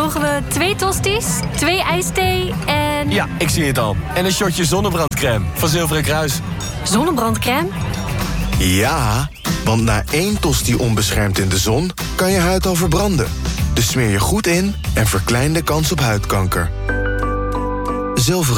mogen we 2 tosties, 2 ijsthee en... Ja, ik zie het al. En een shotje zonnebrandcrème van Zilveren Kruis. Zonnebrandcrème? Ja, want na 1 tosti onbeschermd in de zon kan je huid al verbranden. Dus smeer je goed in en verklein de kans op huidkanker. Zilveren